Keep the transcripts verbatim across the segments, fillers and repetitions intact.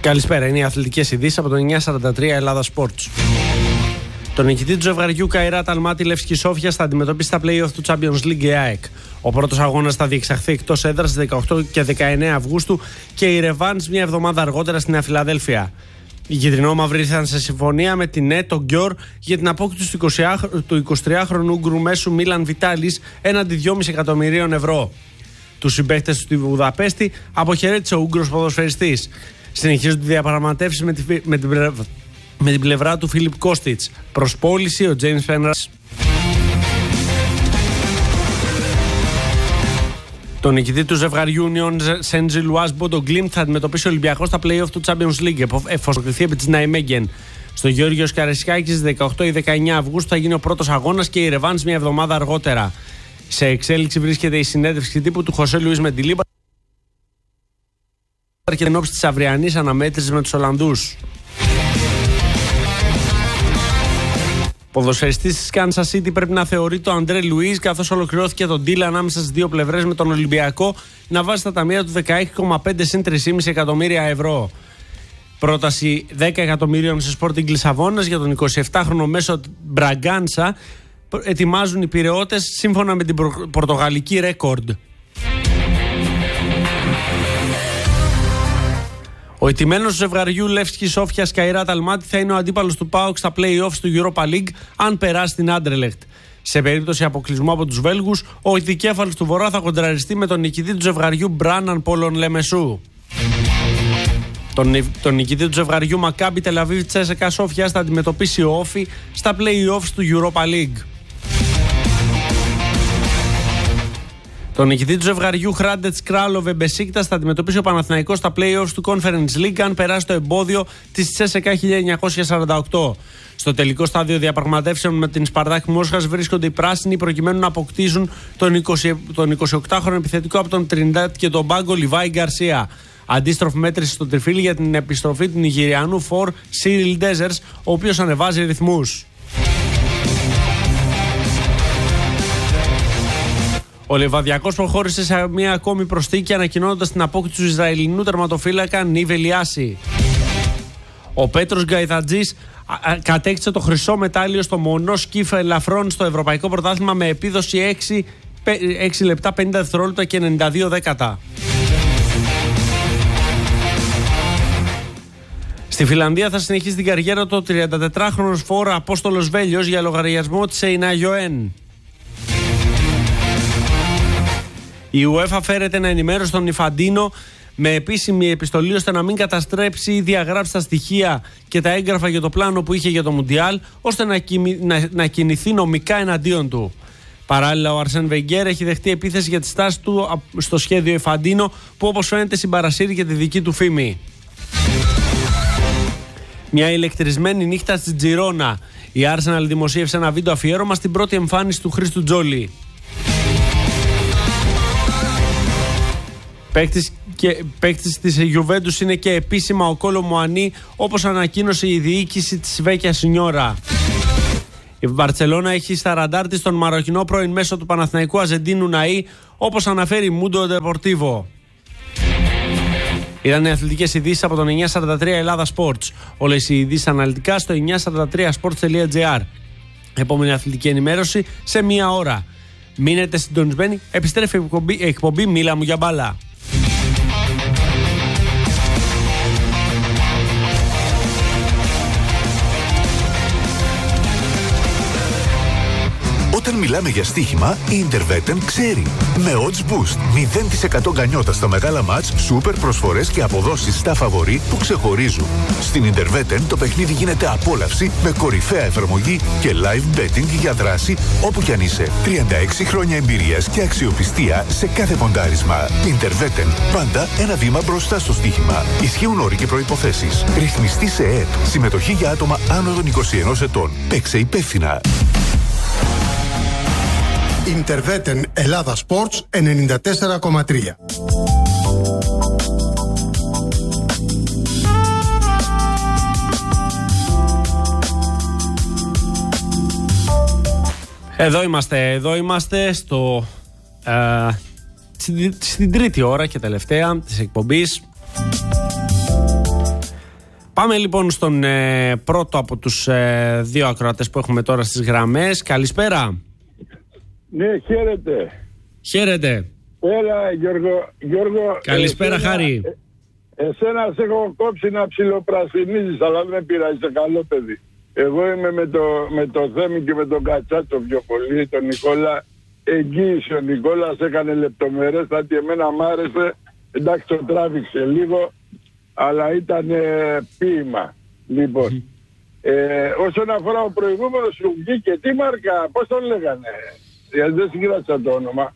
Καλησπέρα, είναι οι αθλητικές ειδήσεις από το εννιά σαράντα τρία Ελλάδα Sports. Το νικητή του ζευγαριού Καϊράτ Αλμάτι Λεύσκη Σόφια θα αντιμετωπίσει στα play-off του Champions League η ΑΕΚ. Ο πρώτος αγώνας θα διεξαχθεί εκτός έδρας στις δεκαοκτώ και δεκαεννέα Αυγούστου και η ρεβάνς μια εβδομάδα αργότερα στη Νέα Φιλαδέλφια. Οι κυτρινόμαυροι ήρθαν σε συμφωνία με την ΕΤ, τον Γκιόρ, για την απόκτηση του εικοσιτριάχρονου Ούγγρου μέσου Μίλαν Βιτάλης έναντι δυόμισι εκατομμυρίων ευρώ. Τους συμπαίκτες του στη Βουδαπέστη αποχαιρέτησε ο Ούγγρος ποδοσφαιριστής. Συνεχίζονται οι διαπραγματεύσεις με, τη, με, την, με την πλευρά του Φίλιπ Κώστιτς. Προς πώληση ο Τζέιμς Πένρας. Το νικητή του ζευγαριού Νιόν Σεντ-Ζιλουάς Μπόντο Γκλίμπ θα αντιμετωπίσει ο Ολυμπιακός στα play-off του Champions League, εφόσον κρυθεί επί της Ναϊμέγγεν. Στο Γεώργιος Καραϊσκάκης στις δεκαοκτώ ή δεκαεννέα Αυγούστου θα γίνει ο πρώτος αγώνας και η ρεβάνς μια εβδομάδα αργότερα. Σε εξέλιξη βρίσκεται η συνέντευξη τύπου του Χωσέ Λουίς Μεντιλίμπα και εν ώψη της αυριανής αναμέτρησης με τους Ολλανδούς. Ποδοσφαιριστής της Kansas City πρέπει να θεωρεί το Αντρέ Λουίς, καθώς ολοκληρώθηκε το deal ανάμεσα στις δύο πλευρές με τον Ολυμπιακό να βάζει στα ταμεία του δεκαέξι κόμμα πέντε συν τρία κόμμα πέντε εκατομμύρια ευρώ. Πρόταση δέκα εκατομμυρίων σε Sporting Λισαβόνας για τον εικοσιεπτάχρονο μέσο Μπραγκάνσα ετοιμάζουν οι Πειραιώτες σύμφωνα με την πορτογαλική ρέκορντ. Ο ηττημένος του ζευγαριού Λεύσκη Σόφια Καϊράτ Αλμάτι θα είναι ο αντίπαλος του ΠΑΟΚ στα play-offs του Europa League αν περάσει την Άντερλεχτ. Σε περίπτωση αποκλεισμού από τους Βέλγους, ο ειδικέφαλος του Βορρά θα κοντραριστεί με τον νικητή του ζευγαριού Μπράναν Πόλων Λεμεσού. Τον, τον νικητή του ζευγαριού Μακάμπι Τελαβίβ Τσέσεκα Σόφια θα αντιμετωπίσει ο Όφι στα play-offs του Europa League. Τον νικητή του ζευγαριού Χράντετς Κράλοβε Μπεσίκτας θα αντιμετωπίσει ο Παναθηναϊκός στα play-offs του Conference League αν περάσει το εμπόδιο της Τσέσεκα χίλια εννιακόσια σαράντα οκτώ. Στο τελικό στάδιο διαπραγματεύσεων με την Σπαρτάκ Μόσχας βρίσκονται οι πράσινοι προκειμένου να αποκτήσουν τον, είκοσι, τον εικοσιοκτάχρονο επιθετικό από τον Τριντάτ και τον Μπάγκο Λιβάη Γκαρσία. Αντίστροφη μέτρηση στο τριφύλι για την επιστροφή του Νιγηριανού φορ Σίριλ Ντέζερς, ο οποίος ανεβάζει ρυθμούς. Ο Λεβαδιακός προχώρησε σε μια ακόμη προσθήκη ανακοινώνοντας την απόκτηση του Ισραηλινού τερματοφύλακα Νίβ Ελιάση. Ο Πέτρος Γκαϊδατζής κατέκτησε το χρυσό μετάλλιο στο μονό σκύφ ελαφρών στο Ευρωπαϊκό Πρωτάθλημα με επίδοση έξι λεπτά πενήντα δευτερόλεπτα και ενενήντα δύο δέκατα. Στη Φιλανδία θα συνεχίσει την καριέρα του ο τριαντατετράχρονος φόρ Απόστολος Βέλιος για λογαριασμό της Εινά Γιοέν. Η UEFA φέρεται να ενημέρωσε τον Ιφαντίνο με επίσημη επιστολή ώστε να μην καταστρέψει ή διαγράψει τα στοιχεία και τα έγγραφα για το πλάνο που είχε για το Μουντιάλ, ώστε να, κοιμη, να, να κινηθεί νομικά εναντίον του. Παράλληλα, ο Αρσέν Βεγγέρ έχει δεχτεί επίθεση για τη στάση του στο σχέδιο Ιφαντίνο, που όπως φαίνεται συμπαρασύρει και τη δική του φήμη. Μια ηλεκτρισμένη νύχτα στη Τζιρόνα. Η Arsenal δημοσίευσε ένα βίντεο αφιέρωμα στην πρώτη εμφάνιση του Χρήστου Τζόλι. Παίκτης, και, παίκτης της Γιουβέντους είναι και επίσημα ο Κόλο Μουανί, όπως ανακοίνωσε η διοίκηση της Βέκια Σινιόρα. Η Μπαρτσελώνα έχει στα ραντάρ της τον Μαροκινό πρώην μέσο του Παναθηναϊκού Αζεντίνου Ναΐ, όπως αναφέρει Μούντο Ντεπορτίβο. Ήταν οι αθλητικές ειδήσεις από τον εννιά σαράντα τρία Ελλάδα Sports. Όλες οι ειδήσεις αναλυτικά στο εννιά σαράντα τρία σπορτς τελεία τζι άρ. Επόμενη αθλητική ενημέρωση σε μία ώρα. Μείνετε συντονισμένοι, επιστρέφει η εκπομπή, εκπομπή Μίλα μου για μπάλα. Όταν μιλάμε για στοίχημα, η Interveten ξέρει. Με odds boost, μηδέν τοις εκατό γκανιότα στα μεγάλα μάτς, σούπερ προσφορές και αποδόσεις στα φαβορί που ξεχωρίζουν. Στην Interveten το παιχνίδι γίνεται απόλαυση με κορυφαία εφαρμογή και live betting για δράση όπου κι αν είσαι. τριάντα έξι χρόνια εμπειρίας και αξιοπιστία σε κάθε ποντάρισμα. Interveten, πάντα ένα βήμα μπροστά στο στοίχημα. Ισχύουν όροι και προϋποθέσεις. Ρυθμιστή σε ΕΕΠ. Συμμετοχή για άτομα άνω των είκοσι ενός ετών. Παίξε υπεύθυνα. Interveten Ελλάδα Sports ενενήντα τέσσερα κόμμα τρία. Εδώ είμαστε, εδώ είμαστε στο, ε, στην, στην τρίτη ώρα και τελευταία της εκπομπής. Πάμε λοιπόν στον ε, πρώτο από τους ε, δύο ακροατές που έχουμε τώρα στις γραμμές. Καλησπέρα. Ναι, χαίρετε. Χαίρετε. Έλα, Γιώργο. Γιώργο Καλησπέρα, εσένα, Χάρη. Ε, εσένα σε έχω κόψει να ψιλοπρασινίζεις, αλλά δεν με πειράζει, είσαι καλό παιδί. Εγώ είμαι με το, με το Θέμη και με τον Κατσάτσο πιο πολύ, τον Νικόλα. Εγγύησε ο Νικόλας, έκανε λεπτομερές, γιατί εμένα μ' άρεσε. Εντάξει, το τράβηξε λίγο, αλλά ήταν ε, ποίημα. Λοιπόν, ε, όσον αφορά ο προηγούμενος σου βγήκε, τι μάρκα, πώς τον λέγανε, γιατί δεν συγκράτησα το όνομα.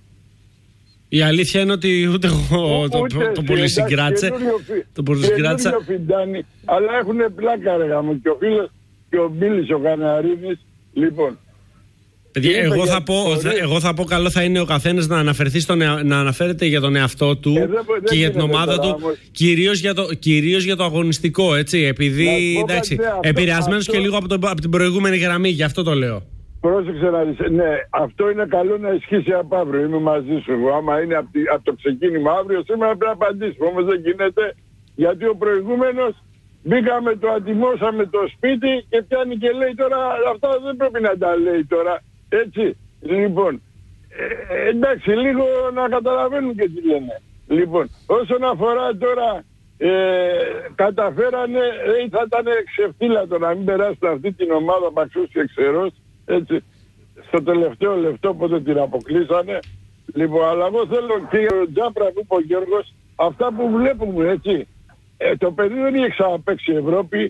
Η αλήθεια είναι ότι ούτε εγώ το, το, το πολύ συγκράτησε. Το πολύ συγκράτησα. Αλλά έχουν πλάκα ρε γάμο, και ο φίλος και ο Μπίλης ο Καναρίνης. Λοιπόν, παιδιά, εγώ θα, πω, θα, εγώ θα πω καλό θα είναι ο καθένας να, αναφερθεί στον, να αναφέρεται για τον εαυτό του ε, δεν, και δεν για την ομάδα του, κυρίως για, το, κυρίως για το αγωνιστικό, έτσι, επειδή εντάξει, επηρεασμένος και λίγο από, το, από την προηγούμενη γραμμή, γι' αυτό το λέω. Πρόσεξε να δεις, ναι, αυτό είναι καλό να ισχύσει από αύριο, είμαι μαζί σου. Εγώ, άμα είναι από, από το ξεκίνημα αύριο, σήμερα πρέπει να απαντήσουμε, όμως δεν γίνεται, γιατί ο προηγούμενος μπήκαμε, το αντιμώσαμε το σπίτι και πιάνει και λέει τώρα, αυτά δεν πρέπει να τα λέει τώρα. Έτσι, λοιπόν, ε, εντάξει, λίγο να καταλαβαίνουν και τι λένε. Λοιπόν, όσον αφορά τώρα, ε, καταφέρανε, ε, θα ήταν ξεφτύλατο να μην περάσουν αυτή την ομάδα Παξούς και Ξερός, έτσι, στο τελευταίο λεπτό πότε την αποκλείσανε. Λοιπόν, αλλά εγώ θέλω και ο Τζάπρα που είπε ο Γιώργος, αυτά που βλέπουμε, έτσι, ε, το παιδί δεν είχε ξαναπαίξει Ευρώπη,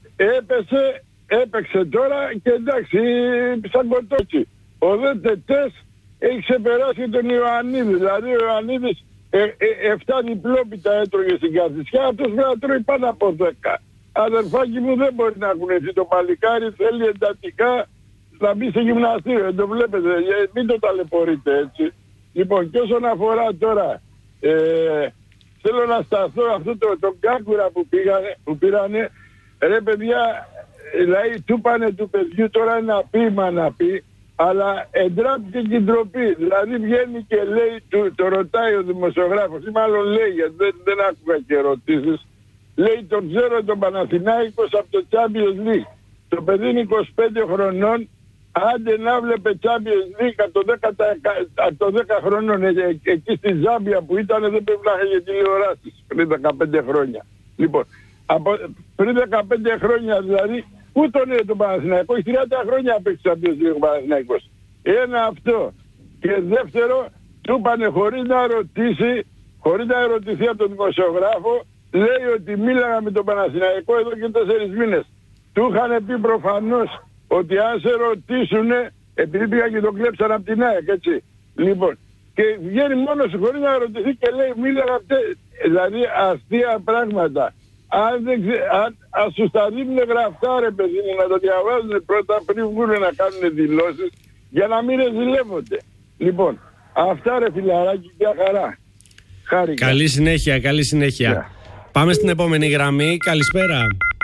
έπεσε, έπαιξε τώρα και εντάξει, σαν κοτότσι. Ο δε Τετές έχει ξεπεράσει τον Ιωαννίδη. Δηλαδή ο Ιωαννίδης ε, ε, εφτά διπλόπιτα έτρωγε στην Καθησιά, αυτός πρέπει να τρώει πάνω από δέκα. Αδερφάκι μου, δεν μπορεί να έχουν έτσι. Το παλικάρι θέλει εντατικά να μπει σε γυμναστήριο. Δεν το βλέπετε, μην το ταλαιπωρείτε έτσι. Λοιπόν, και όσον αφορά τώρα, ε, θέλω να σταθώ αυτό το, το Γκάκουρα που, πήγανε, που πήρανε, ρε παιδιά, δηλαδή του πάνε του παιδιού τώρα ένα ποίημα να πει, αλλά εντράπηκε και η ντροπή. Δηλαδή βγαίνει και λέει, του, το ρωτάει ο δημοσιογράφος, ή μάλλον λέει, γιατί δεν, δεν άκουγα και ερωτήσεις, λέει τον ξέρω τον Παναθηνάικος από το Champions League. Το παιδί είναι είκοσι πέντε χρονών, άντε να βλέπε Champions League από το δέκα, από το δέκα χρονών, εκεί στη Ζάμπια που ήταν, δεν πρέπει να είχε τηλεοράσεις πριν δεκαπέντε χρόνια. Λοιπόν, από, πριν δεκαπέντε χρόνια δηλαδή, πού τον είναι τον Παναθηναϊκό, έχει τριάντα χρόνια παίξει Champions League ο Παναθηναϊκός. Ένα αυτό. Και δεύτερο, του είπανε χωρίς να ρωτήσει, χωρίς να ερωτηθεί από τον δημοσιογράφο, λέει ότι μίλαγα με τον Παναθηναϊκό εδώ και τέσσερις μήνες. Του είχαν πει προφανώς ότι αν σε ρωτήσουνε, επειδή πήγαν και τον κλέψαν από την ΑΕΚ, έτσι. Λοιπόν, και βγαίνει μόνος χωρίς να ρωτηθεί και λέει μίλαγα, δηλαδή αστεία πράγματα. Αν, δεν ξε... αν... αν σου τα δίνουν γραφτά ρε παιδί μου, να το διαβάζουν πρώτα πριν βγουν να κάνουν δηλώσεις για να μην ρεζιλεύονται. Λοιπόν, αυτά ρε φιλαράκι, μια χαρά. Χάρηκα. Καλή συνέχεια, καλή συνέχεια. Yeah. Πάμε στην επόμενη γραμμή. Καλησπέρα.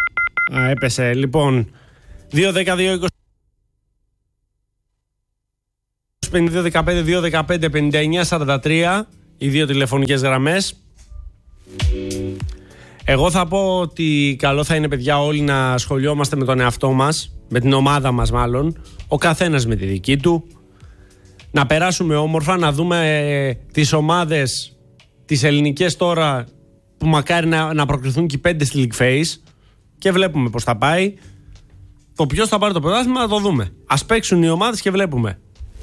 Α, έπεσε. Λοιπόν, δύο δέκα δύο είκοσι πενήντα δύο δεκαπέντε δύο δεκαπέντε πενήντα εννιά σαράντα τρία οι δύο τηλεφωνικές γραμμές. Εγώ θα πω ότι καλό θα είναι, παιδιά, όλοι να ασχολιόμαστε με τον εαυτό μας, με την ομάδα μας μάλλον, ο καθένας με τη δική του, να περάσουμε όμορφα, να δούμε ε, τις ομάδες, τις ελληνικές τώρα, που μακάρι να, να προκριθούν και οι πέντε στη League Phase, και βλέπουμε πώς θα πάει. Το ποιος θα πάρει το πρωτάθλημα να το δούμε. Ας παίξουν οι ομάδες και βλέπουμε.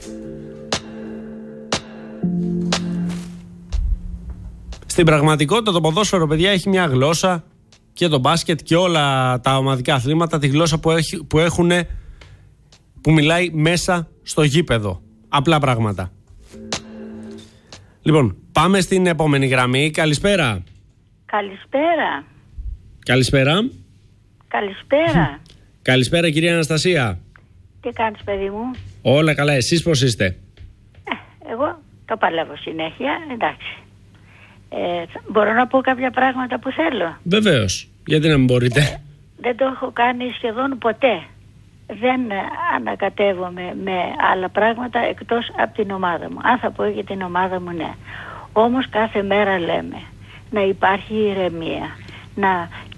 Στην πραγματικότητα το ποδόσφαιρο, παιδιά, έχει μια γλώσσα, και το μπάσκετ και όλα τα ομαδικά αθλήματα, τη γλώσσα που, έχει, που έχουν, που μιλάει μέσα στο γήπεδο. Απλά πράγματα. Λοιπόν, πάμε στην επόμενη γραμμή. Καλησπέρα. Καλησπέρα. Καλησπέρα. Καλησπέρα. Καλησπέρα, κυρία Αναστασία. Τι κάνεις, παιδί μου? Όλα καλά, εσείς πώς είστε? Ε, εγώ το παλεύω συνέχεια, εντάξει. Ε, μπορώ να πω κάποια πράγματα που θέλω? Βεβαίως, γιατί να μην μπορείτε? Ε, δεν το έχω κάνει σχεδόν ποτέ. Δεν ανακατεύομαι με άλλα πράγματα εκτός από την ομάδα μου. Αν θα πω για την ομάδα μου, ναι. Όμως κάθε μέρα λέμε να υπάρχει ηρεμία, να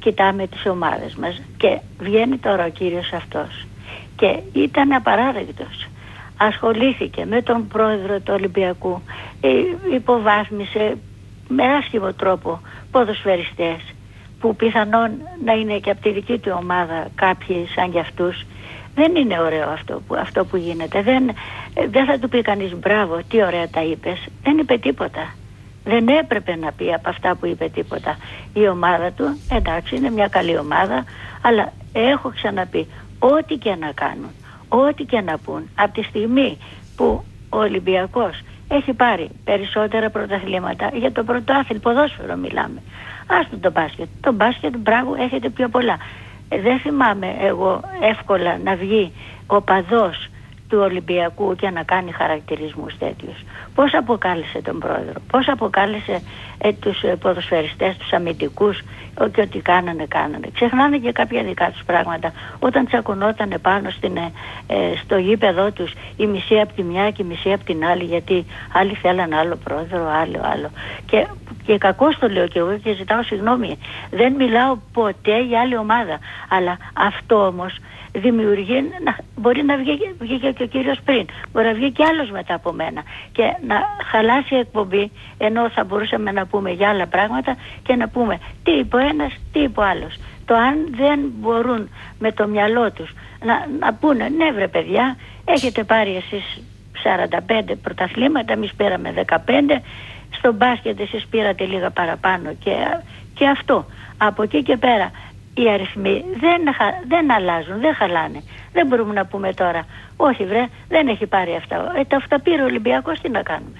κοιτάμε τις ομάδες μας και βγαίνει τώρα ο κύριος αυτός και ήταν απαράδεκτος. Ασχολήθηκε με τον πρόεδρο του Ολυμπιακού, υποβάθμισε με άσχημο τρόπο ποδοσφαιριστές που πιθανόν να είναι και από τη δική του ομάδα κάποιοι σαν κι αυτούς. Δεν είναι ωραίο αυτό που, αυτό που γίνεται. Δεν, δεν θα του πει κανείς μπράβο, τι ωραία τα είπες. Δεν είπε τίποτα. Δεν έπρεπε να πει από αυτά που είπε τίποτα. Η ομάδα του, εντάξει, είναι μια καλή ομάδα, αλλά έχω ξαναπεί, ό,τι και να κάνουν, ό,τι και να πούν, από τη στιγμή που ο Ολυμπιακός έχει πάρει περισσότερα πρωταθλήματα, για το πρωτάθλημα ποδόσφαιρο μιλάμε. Άστο το μπάσκετ. Το μπάσκετ, μπράβο, έχετε πιο πολλά. Ε, δεν θυμάμαι εγώ εύκολα να βγει ο παδός του Ολυμπιακού και να κάνει χαρακτηρισμούς τέτοιους. Πώς αποκάλεσε τον πρόεδρο, πώς αποκάλεσε ε, τους ε, ποδοσφαιριστές, τους αμυντικούς, ε, και ό,τι κάνανε, κάνανε. Ξεχνάνε και κάποια δικά τους πράγματα. Όταν τσακωνότανε πάνω στην, ε, ε, στο γήπεδό τους η μισή από τη μια και η μισή από την άλλη, γιατί άλλοι θέλαν άλλο πρόεδρο, άλλο, άλλο. Και, και κακώς το λέω και εγώ και ζητάω συγγνώμη. Δεν μιλάω ποτέ για άλλη ομάδα. Αλλά αυτό όμως δημιουργεί, να, μπορεί να βγει, βγήκε και ο κύριος πριν, μπορεί να βγει και άλλος μετά από μένα και να χαλάσει η εκπομπή, ενώ θα μπορούσαμε να πούμε για άλλα πράγματα και να πούμε τι είπε ο ένας, τι είπε ο άλλος. Το αν δεν μπορούν με το μυαλό τους να, να πούνε ναι βρε παιδιά, έχετε πάρει εσείς σαράντα πέντε πρωταθλήματα, εμείς πήραμε δεκαπέντε, στο μπάσκετ εσείς πήρατε λίγα παραπάνω και, και αυτό. Από εκεί και πέρα οι αριθμοί δεν, δεν αλλάζουν, δεν χαλάνε. Δεν μπορούμε να πούμε τώρα, όχι βρε, δεν έχει πάρει αυτά. Ε, τα αυτά πήρε ο Ολυμπιακός, τι να κάνουμε.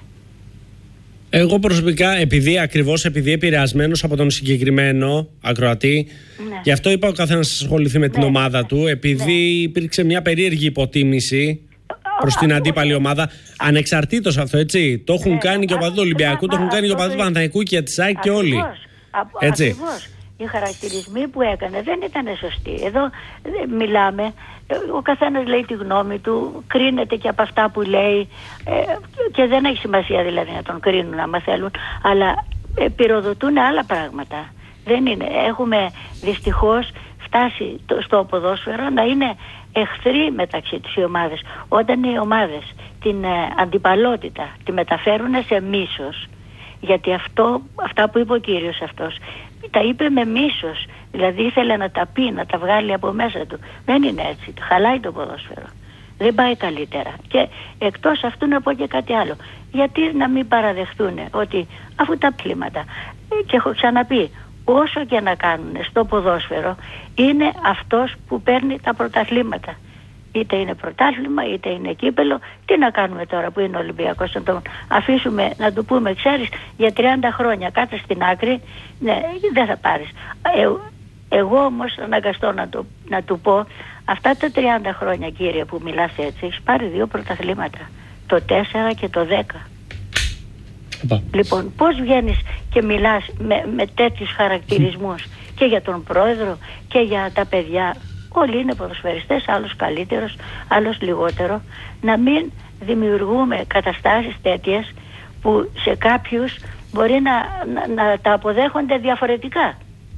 Εγώ προσωπικά, επειδή ακριβώς επειδή επηρεασμένος από τον συγκεκριμένο ακροατή, ναι. Γι' αυτό είπα ο καθένας να ασχοληθεί με την ναι, ομάδα ναι, του, επειδή ναι. υπήρξε μια περίεργη υποτίμηση προς την αντίπαλη ομάδα, ανεξαρτήτως αυτό, έτσι. Το έχουν ναι, κάνει και ο παδί του Ολυμπιακού, το έχουν κάνει και ο παδί του Παναθηναϊκού και της ΑΕΚ και όλοι. Έτσι. Ακριβώς. Οι χαρακτηρισμοί που έκανε δεν ήταν σωστοί. Εδώ μιλάμε, ο καθένας λέει τη γνώμη του, κρίνεται και από αυτά που λέει ε, και δεν έχει σημασία δηλαδή να τον κρίνουν άμα θέλουν, αλλά ε, πυροδοτούν άλλα πράγματα. Δεν είναι. Έχουμε δυστυχώς φτάσει το, στο ποδόσφαιρο να είναι εχθροί μεταξύ τους οι ομάδες. Όταν οι ομάδες την ε, αντιπαλότητα τη μεταφέρουν σε μίσος, γιατί αυτό, αυτά που είπε ο κύριος αυτός τα είπε με μίσος, δηλαδή ήθελε να τα πει, να τα βγάλει από μέσα του. Δεν είναι έτσι, χαλάει το ποδόσφαιρο, δεν πάει καλύτερα. Και εκτός αυτού να πω και κάτι άλλο, γιατί να μην παραδεχτούν ότι αφού τα πλήματα, και έχω ξαναπεί, όσο και να κάνουν στο ποδόσφαιρο, είναι αυτός που παίρνει τα πρωταθλήματα. Είτε είναι πρωτάθλημα, είτε είναι κύπελο. Τι να κάνουμε τώρα που είναι ο Ολυμπιακός, να τον αφήσουμε να του πούμε, ξέρεις, για τριάντα χρόνια κάτσε στην άκρη, ναι, δεν θα πάρεις. Ε, εγώ όμως αναγκαστώ να, το, να του πω, αυτά τα τριάντα χρόνια κύριε που μιλάς έτσι, έχεις πάρει δύο πρωταθλήματα, το τέσσερα και το δέκα. Οπα. Λοιπόν, πώς βγαίνεις και μιλάς με, με τέτοιους χαρακτηρισμούς και για τον πρόεδρο και για τα παιδιά. Όλοι είναι ποδοσφαιριστές, άλλος καλύτερος, άλλος λιγότερο. Να μην δημιουργούμε καταστάσεις τέτοιες που σε κάποιους μπορεί να, να, να τα αποδέχονται διαφορετικά.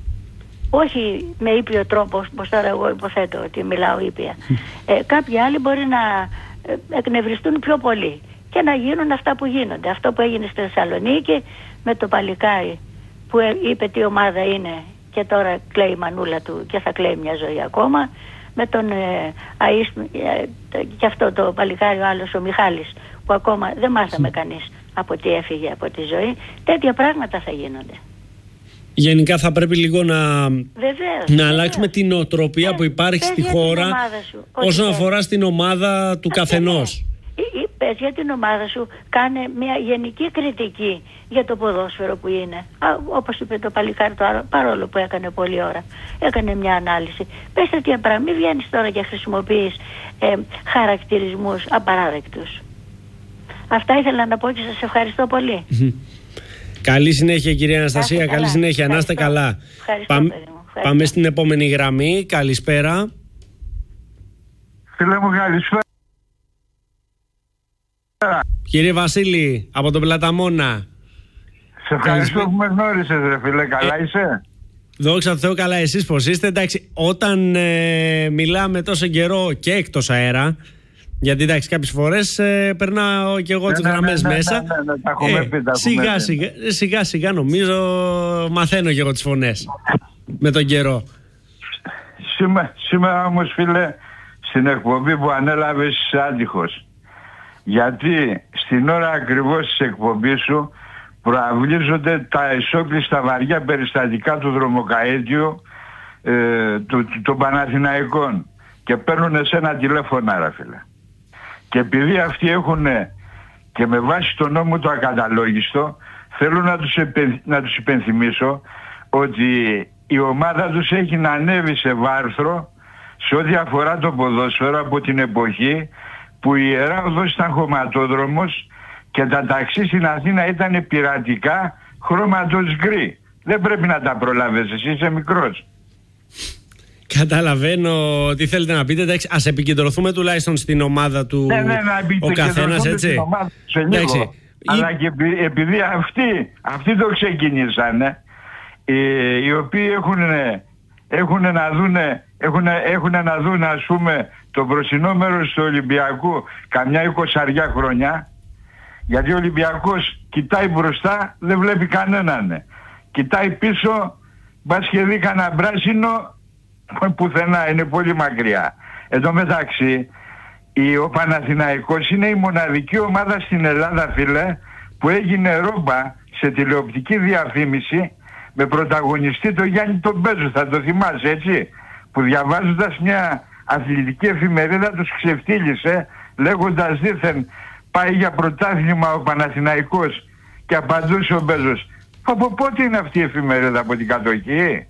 Όχι με ήπιο τρόπο, όπως τώρα εγώ υποθέτω ότι μιλάω ήπια. Ε, κάποιοι άλλοι μπορεί να εκνευριστούν πιο πολύ και να γίνουν αυτά που γίνονται. Αυτό που έγινε στη Θεσσαλονίκη με το παλικάρι που είπε τι ομάδα είναι και τώρα κλαίει η μανούλα του και θα κλαίει μια ζωή ακόμα, με τον ε, Αΐς, ε, και αυτό το παλικάρι ο άλλος ο Μιχάλης που ακόμα δεν μάθαμε κανείς από τι έφυγε από τη ζωή. Τέτοια πράγματα θα γίνονται. Γενικά θα πρέπει λίγο να, βεβαίως, να βεβαίως. αλλάξουμε την νοοτροπία ε, που υπάρχει στη χώρα όσον αφορά στην ομάδα του καθενός. Πες για την ομάδα σου, κάνε μια γενική κριτική για το ποδόσφαιρο που είναι. Α, όπως είπε το παλικάρι το άλλο, παρόλο που έκανε πολλή ώρα, έκανε μια ανάλυση. Πες τέτοια πράγματα, μην βγαίνεις τώρα και χρησιμοποιείς ε, χαρακτηρισμούς απαράδεκτους. Αυτά ήθελα να πω και σας ευχαριστώ πολύ. Καλή συνέχεια κυρία Αναστασία, καλή καλά. συνέχεια, να είστε καλά. Ευχαριστώ, Πα... παιδί μου. Ευχαριστώ. Πάμε στην επόμενη γραμμή, καλησπέρα. Φίλε μου, καλησπέρα. Κύριε Βασίλη, από τον Πλαταμόνα. Σε ευχαριστώ που με γνώρισες ρε φίλε, καλά είσαι? Δόξα τω Θεώ, καλά, εσείς πώς είστε? Εντάξει, όταν ε, μιλάμε τόσο καιρό και εκτός αέρα, γιατί εντάξει κάποιες φορές ε, περνάω και εγώ τις ναι, γραμμές ναι, ναι, μέσα, ναι, ναι, ναι, τα έχουμε πει, τα σιγά, έχουμε σιγά, σιγά σιγά νομίζω μαθαίνω και εγώ τις φωνές με τον καιρό. Σήμα, σήμερα όμως, φίλε, στην εκπομπή που ανέλαβες είσαι άτυχος, γιατί στην ώρα ακριβώς της εκπομπής σου προαυλίζονται τα εσόκλειστα βαριά περιστατικά του δρομοκαΐδιου ε, των Παναθηναϊκών και παίρνουν εσένα τηλέφωνα, ρε φίλε. Και επειδή αυτοί έχουν και με βάση τον νόμο το ακαταλόγιστο, θέλω να τους, επεν, να τους υπενθυμίσω ότι η ομάδα τους έχει να ανέβει σε βάρθρο σε ό,τι αφορά το ποδόσφαιρο από την εποχή που η Ιερά Οδός ήταν χωματόδρομος και τα ταξί στην Αθήνα ήταν πειρατικά χρώματος γκρι. Δεν πρέπει να τα προλάβεις, εσύ είσαι μικρός. Καταλαβαίνω τι θέλετε να πείτε. Εντάξει, ας επικεντρωθούμε τουλάχιστον στην ομάδα του ναι, ναι, ο καθένας, έτσι. Στην ομάδα σε λίγο. Εντάξει. Αλλά και επειδή αυτοί, αυτοί το ξεκινήσανε, οι, οι οποίοι έχουν, έχουν να δούνε, έχουν, έχουν να δουν, ας πούμε, το μπροστινό μέρος του Ολυμπιακού καμιά εικοσαριά χρόνια, γιατί ο Ολυμπιακός κοιτάει μπροστά, δεν βλέπει κανέναν. Κοιτάει πίσω, μπας και δει κανένα πράσινο, πουθενά, είναι πολύ μακριά. Εν τω μεταξύ, ο Παναθηναϊκός είναι η μοναδική ομάδα στην Ελλάδα, φίλε, που έγινε ρόμπα σε τηλεοπτική διαφήμιση με πρωταγωνιστή τον Γιάννη τον Μπέζο, θα το θυμάσαι, έτσι, που διαβάζοντας μια αθλητική εφημερίδα τους ξεφτύλισε λέγοντας δήθεν πάει για πρωτάθλημα ο Παναθηναϊκός και απαντούσε ο Μπέζος, από πότε είναι αυτή η εφημερίδα, από την κατοχή?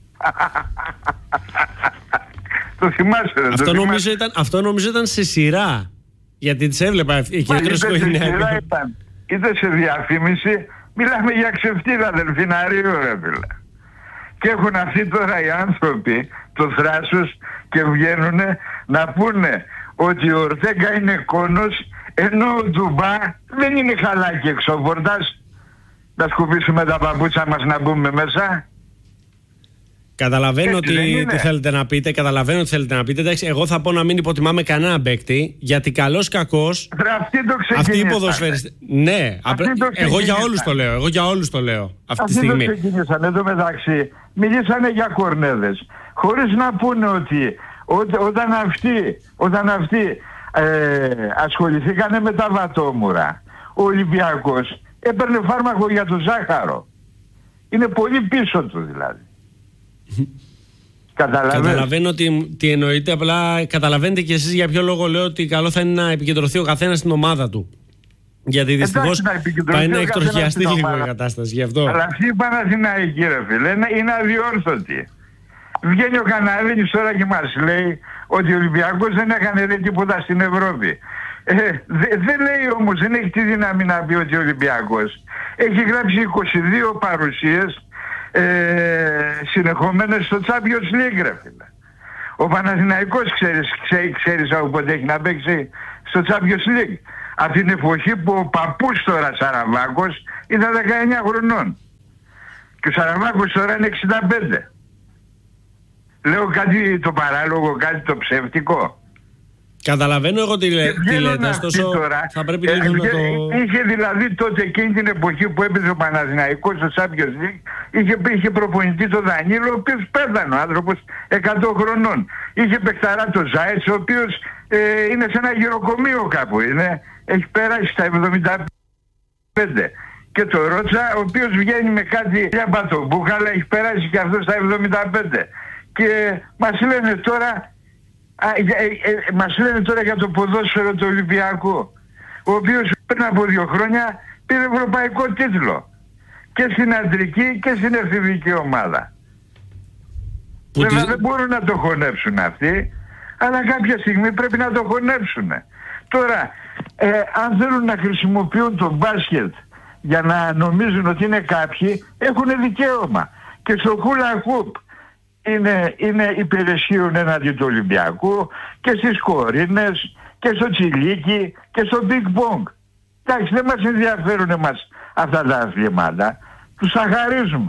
Το θυμάσαι, δεν αυτό, το νομίζω ήταν, αυτό νομίζω ήταν σε σειρά, γιατί τις έβλεπα εκεί. Είτε σε σειρά ήταν, είτε σε διαφήμιση. Μιλάμε για ξεφτύλα, δελφιναρίου, ρε φίλε. Και έχουν αυτοί τώρα οι άνθρωποι το θράσος και βγαίνουν να πούνε ότι ο Ορτέγκα είναι κόνος, ενώ ο Ντουμπά δεν είναι χαλάκι εξώπορτας. Να σκουπίσουμε τα παπούτσα μας να μπούμε μέσα. Καταλαβαίνω τι, τι θέλετε να πείτε, καταλαβαίνω τι θέλετε να πείτε. Εντάξει, εγώ θα πω να μην υποτιμάμε κανένα παίκτη, γιατί καλός κακός αυτοί οι ποδοσφαιριστές. Ναι, απρέ... εγώ για όλους το λέω. Εγώ για όλους το λέω αυτή, αυτή τη στιγμή. Αυτοί το ξεκίνησαν. Εδώ μεταξύ μιλήσανε για κορνέδες, χωρίς να πούνε ότι ό, όταν αυτοί, όταν αυτοί ε, ασχοληθήκανε με τα βατόμουρα, ο Ολυμπιακός έπαιρνε φάρμακο για το ζάχαρο. Είναι πολύ πίσω του δηλαδή. Καταλαβαίνω τι, τι εννοείτε, απλά καταλαβαίνετε και εσείς για ποιο λόγο λέω ότι καλό θα είναι να επικεντρωθεί ο καθένας στην ομάδα του. Γιατί δυστυχώς πάει να εκτροχιαστεί λίγο η κατάσταση γι' αυτό. Αλλά αυτή η Παναθηναϊκή, ρε φίλε, είναι αδιόρθωτη. Βγαίνει ο Καναρίνης τώρα και μας λέει ότι ο Ολυμπιακός δεν έκανε ρε τίποτα στην Ευρώπη. Ε, δεν δε λέει όμως, δεν έχει τη δύναμη να πει ότι ο Ολυμπιακός έχει γράψει είκοσι δύο παρουσίες Ε, συνεχόμενες στο Champions League, ρε φίλε. Ο Παναθηναϊκός ξέρεις, ξέρεις, ξέρεις από πότε έχει να παίξει στο Champions League. Από την εποχή που ο παππούς τώρα Σαραβάκος ήταν δεκαεννιά χρονών και ο Σαραβάκος τώρα είναι εξήντα πέντε. Λέω κάτι το παράλογο, κάτι το ψεύτικο? Καταλαβαίνω εγώ τι, λέ, τι λέτε, ωστόσο θα πρέπει ε, λίγο να το... Είχε δηλαδή τότε εκείνη την εποχή που έπαιζε ο Παναθηναϊκός στο Champions League, είχε, είχε προπονητή τον Δανίλο, ο οποίος πέθανε ο άνθρωπος εκατό χρονών. Είχε παιχταρά το Ζάιτς, ο οποίος ε, είναι σε ένα γυροκομείο κάπου, είναι, έχει πέρασει στα εβδομήντα πέντε. Και το Ρότσα, ο οποίος βγαίνει με κάτι για πατομπούχαλα, έχει πέρασει και αυτό στα εβδομήντα πέντε. Και μας λένε τώρα... Α, ε, ε, μας λένε τώρα για το ποδόσφαιρο του Ολυμπιακού, ο οποίος πριν από δύο χρόνια πήρε ευρωπαϊκό τίτλο και στην αντρική και στην εφηβική ομάδα. Βέβαια τις... δεν μπορούν να το χωνέψουν αυτοί, αλλά κάποια στιγμή πρέπει να το χωνέψουν. Τώρα ε, αν θέλουν να χρησιμοποιούν το μπάσκετ για να νομίζουν ότι είναι κάποιοι, έχουν δικαίωμα. Και στο Hula Hoop είναι, είναι υπερισχύουν έναντι του Ολυμπιακού και στις Κορίνες και στο Τσιλίκι και στο Big Bong. Εντάξει, δεν μας ενδιαφέρουν εμάς αυτά τα αθλήματα, τους τα χαρίζουμε.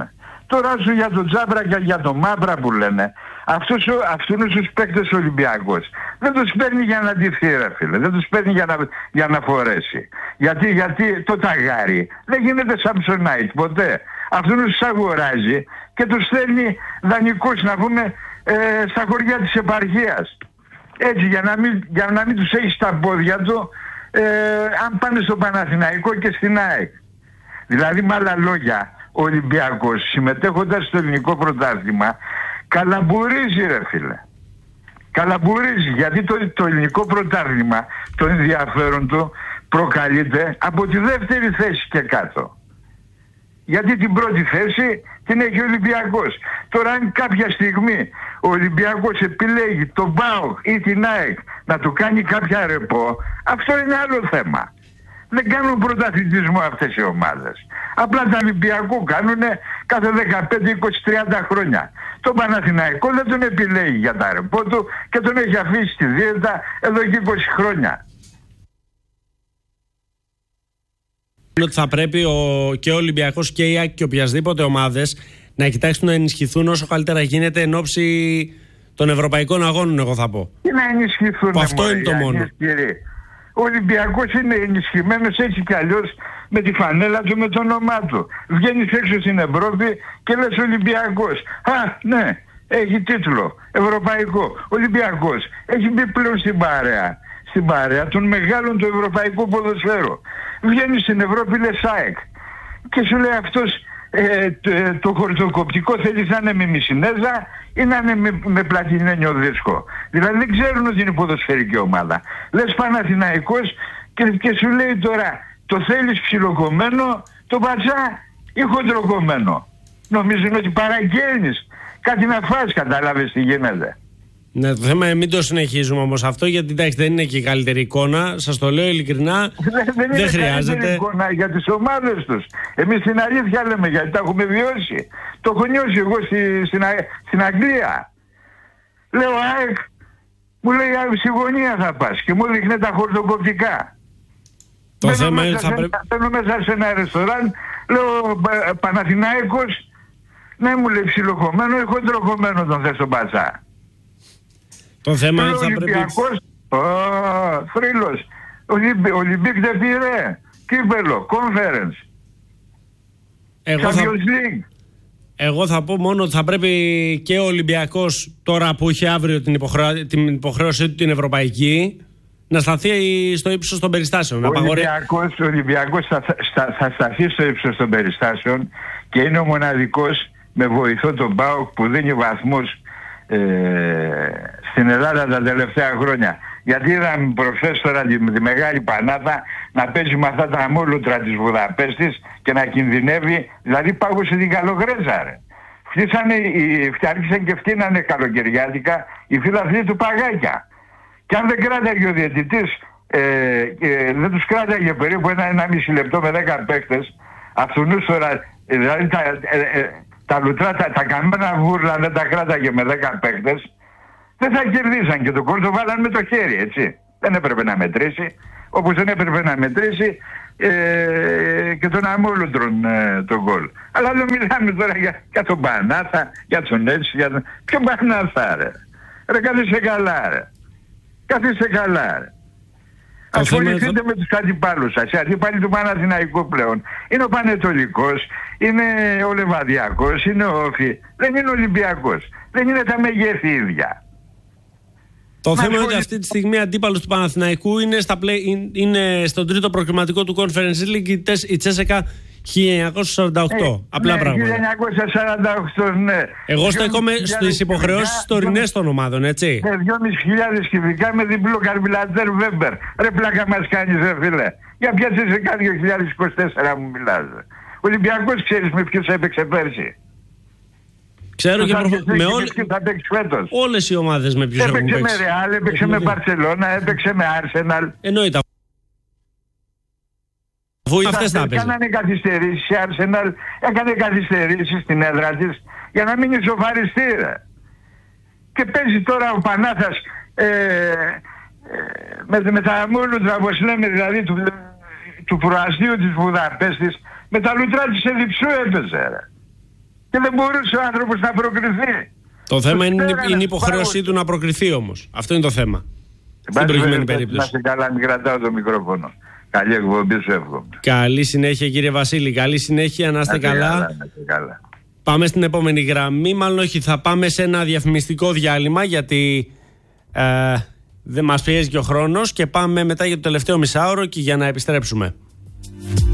Τώρα σου για τον Τζάμπρα και για τον Μάμπρα που λένε, αυτούς, αυτούς τους παίκτες ο Ολυμπιακός δεν τους παίρνει για να ντυθεί ρε φίλε, δεν τους παίρνει για να, για να φορέσει. Γιατί, γιατί το ταγάρι δεν γίνεται Samsonite ποτέ. Αυτούς τους αγοράζει και τους στέλνει δανεικούς να πούμε ε, στα χωριά της επαρχίας. Έτσι για να μην, για να μην τους έχει στα πόδια του ε, αν πάνε στο Παναθηναϊκό και στην ΑΕΚ. Δηλαδή με άλλα λόγια ο Ολυμπιακός συμμετέχοντας στο ελληνικό πρωτάθλημα καλαμπουρίζει ρε φίλε. Καλαμπουρίζει γιατί το, το ελληνικό πρωτάθλημα το ενδιαφέρον του προκαλείται από τη δεύτερη θέση και κάτω. Γιατί την πρώτη θέση την έχει ο Ολυμπιακός. Τώρα αν κάποια στιγμή ο Ολυμπιακός επιλέγει τον ΠΑΟΚ ή την ΑΕΚ να του κάνει κάποια ρεπό, αυτό είναι άλλο θέμα. Δεν κάνουν πρωταθλητισμό αυτές οι ομάδες. Απλά τα Ολυμπιακού κάνουν κάθε δεκαπέντε, είκοσι, τριάντα χρόνια. Το Παναθηναϊκό δεν τον επιλέγει για τα ρεπό του και τον έχει αφήσει στη δίαιτα εδώ και είκοσι χρόνια. Ότι θα πρέπει ο, και ο Ολυμπιακός και η ΑΕΚ και οποιασδήποτε ομάδες να κοιτάξουν να ενισχυθούν όσο καλύτερα γίνεται εν ώψη των ευρωπαϊκών αγώνων, εγώ θα πω. Και να ενισχυθούν. Που αυτό είναι το μόνο. Ο Ολυμπιακός είναι ενισχυμένος έτσι κι αλλιώς με τη φανέλα του, με το όνομά του. Βγαίνεις έξω στην Ευρώπη και λες Ολυμπιακός. Α, ναι, έχει τίτλο ευρωπαϊκό. Ολυμπιακός έχει μπει πλέον στην παρέα. Στην παρέα των μεγάλων του ευρωπαϊκού ποδοσφαίρου. Βγαίνεις στην Ευρώπη, λες ΑΕΚ. Και σου λέει αυτός ε, το, το χορτοκοπτικό θέλεις να είναι με μισινέζα ή να είναι με, με πλατινένιο δίσκο. Δηλαδή δεν ξέρουν ότι είναι ποδοσφαιρική ομάδα. Λες Παναθηναϊκός και, και σου λέει τώρα το θέλεις ψιλοκομμένο, το πατσά ή χοντροκομμένο. Νομίζουν ότι παραγγέλνεις κάτι να φας, κατάλαβες τι γίνεται. Ναι, το θέμα είναι μην το συνεχίζουμε όμως αυτό, γιατί εντάξει δεν είναι και η καλύτερη εικόνα. Σας το λέω ειλικρινά. δεν δεν, δεν είναι χρειάζεται. Καλύτερη εικόνα για τις ομάδες τους. Εμείς την αλήθεια λέμε γιατί τα έχουμε βιώσει. Το έχω νιώσει εγώ στη, στην, στην Αγγλία. Λέω ΑΕΚ, μου λέει στη γωνία θα πας και μου δείχνε τα χορτοκοπτικά. Το Μένω θέμα είναι θα πρέπει... Μπαίνω μέσα σε ένα ρεστοράν, λέω Παναθηναϊκός, ναι μου λέει ψιλοκομμένο ή χοντροκομμένο τον θες τον πατσά. Το θέμα είναι θα πρέπει... Ολυμπιακός, ω, θρύλος, Ολυμπίκ δεν πήρε, κύπελο, conference, εγώ θα... League. Εγώ θα πω μόνο ότι θα πρέπει και ο Ολυμπιακός τώρα που είχε αύριο την, υποχρεω... την υποχρέωσή του την ευρωπαϊκή να σταθεί στο ύψος των περιστάσεων. Ο Ολυμπιακός, ο Ολυμπιακός θα, θα, θα σταθεί στο ύψος των περιστάσεων και είναι ο μοναδικός με βοηθό τον ΠΑΟΚ που δίνει βαθμούς ε, στην Ελλάδα τα τελευταία χρόνια. Γιατί είδαμε προχθές τώρα τη, τη Μεγάλη Πανάθα να παίζει με αυτά τα αμόλουτρα της Βουδαπέστης και να κινδυνεύει, δηλαδή πάγωσε την Καλογρέτζα ρε. Φτύσανε, άρχισαν και φτύνανε καλοκαιριάτικα οι φίλαθλοι του Παγάκια. Και αν δεν κράταγε ο διαιτητής, ε, ε, δεν τους κράταγε περίπου ένα, ένα μισή λεπτό με δέκα παίκτες, αυτούς τώρα, ε, δηλαδή τα, ε, ε, τα λουτρά, τα, τα καμένα βούρλα δεν τα κράταγε με δέκα παίκτες, δεν θα κερδίσαν και το κόλ το βάλαν με το χέρι, έτσι. Δεν έπρεπε να μετρήσει, όπως δεν έπρεπε να μετρήσει ε, και τον αμόλουτρον ε, τον γκολ. Αλλά δεν μιλάμε τώρα για, για τον Πανάθα, για τον έτσι, για τον... Ποιο Πανάθα ρε. Ρε καθίστε καλά ρε. Καθίστε καλά ρε. Ασχοληθείτε με τους αντιπάλους σας. Οι αντιπάλοι του Παναθηναϊκού πλέον είναι ο Πανετολικός, είναι ο Λεβαδιακός, είναι ο Όφη. Δεν είναι ο Ολυμπιακός. Δεν είναι τα μεγέθη ίδια. Το θέμα είναι ότι αυτή τη στιγμή αντίπαλος του Παναθηναϊκού είναι, στα play, είναι στον τρίτο προκριματικό του Conference League η Τσέσεκα χίλια εννιακόσια σαράντα οκτώ. Ε, Απλά ναι, πράγματα. χίλια εννιακόσια σαράντα οκτώ, ναι. Εγώ στέκομαι στις υποχρεώσεις τωρινές των ομάδων, έτσι. Ναι, δυόμισι χιλιάδες κυβικά με διπλό καρμπιλατέρ Βέμπερ. Ρε πλάκα μας κάνεις ρε φίλε. Για ποια Τσέσεκα δύο χιλιάδες είκοσι τέσσερα μου μιλάς. Ο Ολυμπιακός ξέρεις με ποιους έπαιξε πέρσι. Ξέρω και προφ... με όλ... φέτος. όλες οι ομάδες με ποιους έχουν παίξει. Έπαιξε με Ρεάλ, έπαιξε με Μπαρσελόνα, έπαιξε με Άρσεναλ. Εννοείται. Αφού αυτές τα έπαιζε. Έκαναν καθυστερήσεις, η Άρσεναλ έκανε καθυστερήσεις στην έδρα της για να μην ισοφαριστεί ρε. Και παίζει τώρα ο Πανάθας ε, ε, με, με τα αμόλουτρα όπως λέμε δηλαδή του, του προαστίου της Βουδαπέστης με τα λουτρά της Εδιψού έπαιζε ρε. Και δεν μπορούσε ο άνθρωπος να προκριθεί. Το θέμα είναι, είναι η υποχρέωσή του να προκριθεί όμως. Αυτό είναι το θέμα. Στην προηγούμενη περίπτωση. Να σε καλά, μην κρατάω το μικρόφωνο. Καλή εκπομπή σου εύχομαι. Καλή συνέχεια κύριε Βασίλη. Καλή συνέχεια, να είστε καλά. καλά, να είστε καλά. Πάμε στην επόμενη γραμμή. Μάλλον όχι, θα πάμε σε ένα διαφημιστικό διάλειμμα γιατί ε, δεν μας πιέζει και ο χρόνος. Και πάμε μετά για το τελευταίο μισάωρο και για να επιστρέψουμε.